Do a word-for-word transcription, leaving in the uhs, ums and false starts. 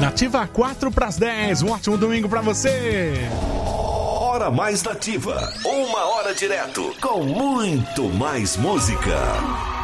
Nativa quatro para as dez. Um ótimo domingo para você. Hora Mais Nativa. Uma hora direto com muito mais música.